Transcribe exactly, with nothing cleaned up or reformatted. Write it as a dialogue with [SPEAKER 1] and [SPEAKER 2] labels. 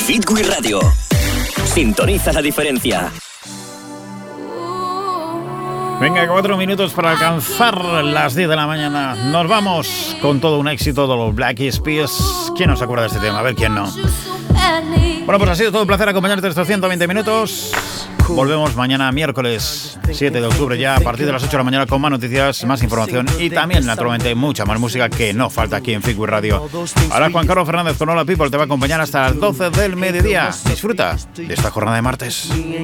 [SPEAKER 1] Fitwi Radio. Sintoniza la diferencia.
[SPEAKER 2] Venga, cuatro minutos para alcanzar las diez de la mañana. Nos vamos con todo un éxito de los Black Eyed Peas. ¿Quién nos acuerda de este tema? A ver quién no. Bueno, pues ha sido todo un placer acompañarte estos ciento veinte minutos. Volvemos mañana miércoles siete de octubre ya a partir de las ocho de la mañana con más noticias, más información y también naturalmente mucha más música que no falta aquí en Fitwi Radio. Ahora Juan Carlos Fernández con Hola People te va a acompañar hasta las doce del mediodía. Disfruta de esta jornada de martes.